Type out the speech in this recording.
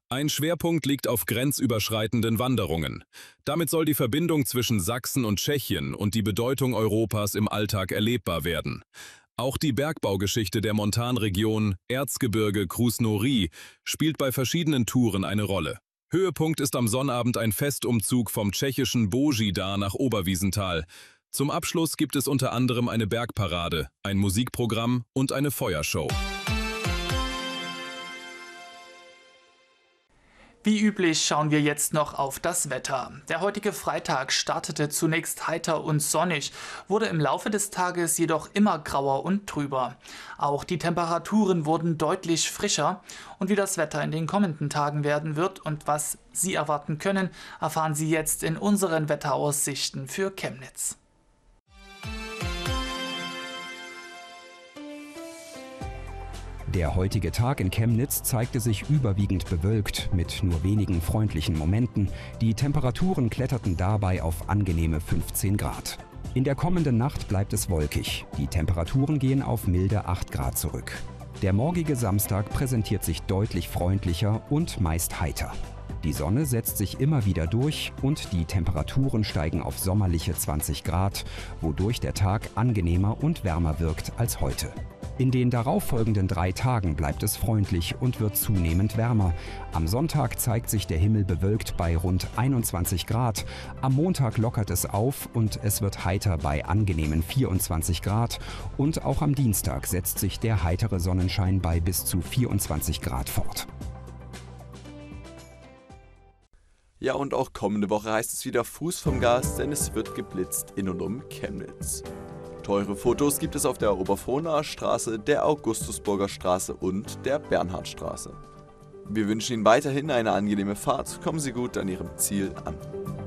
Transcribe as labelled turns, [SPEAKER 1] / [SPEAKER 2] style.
[SPEAKER 1] Ein Schwerpunkt liegt auf grenzüberschreitenden Wanderungen. Damit soll die Verbindung zwischen Sachsen und Tschechien und die Bedeutung Europas im Alltag erlebbar werden. Auch die Bergbaugeschichte der Montanregion Erzgebirge Krusnory spielt bei verschiedenen Touren eine Rolle. Höhepunkt ist am Sonnabend ein Festumzug vom tschechischen Božidar nach Oberwiesenthal. Zum Abschluss gibt es unter anderem eine Bergparade, ein Musikprogramm und eine Feuershow.
[SPEAKER 2] Wie üblich schauen wir jetzt noch auf das Wetter. Der heutige Freitag startete zunächst heiter und sonnig, wurde im Laufe des Tages jedoch immer grauer und trüber. Auch die Temperaturen wurden deutlich frischer und wie das Wetter in den kommenden Tagen werden wird und was Sie erwarten können, erfahren Sie jetzt in unseren Wetteraussichten für Chemnitz.
[SPEAKER 3] Der heutige Tag in Chemnitz zeigte sich überwiegend bewölkt, mit nur wenigen freundlichen Momenten. Die Temperaturen kletterten dabei auf angenehme 15 Grad. In der kommenden Nacht bleibt es wolkig. Die Temperaturen gehen auf milde 8 Grad zurück. Der morgige Samstag präsentiert sich deutlich freundlicher und meist heiter. Die Sonne setzt sich immer wieder durch und die Temperaturen steigen auf sommerliche 20 Grad, wodurch der Tag angenehmer und wärmer wirkt als heute. In den darauffolgenden 3 Tagen bleibt es freundlich und wird zunehmend wärmer. Am Sonntag zeigt sich der Himmel bewölkt bei rund 21 Grad. Am Montag lockert es auf und es wird heiter bei angenehmen 24 Grad. Und auch am Dienstag setzt sich der heitere Sonnenschein bei bis zu 24 Grad fort.
[SPEAKER 4] Ja, und auch kommende Woche heißt es wieder Fuß vom Gas, denn es wird geblitzt in und um Chemnitz. Teure Fotos gibt es auf der Oberfrohnaer Straße, der Augustusburger Straße und der Bernhardstraße. Wir wünschen Ihnen weiterhin eine angenehme Fahrt. Kommen Sie gut an Ihrem Ziel an.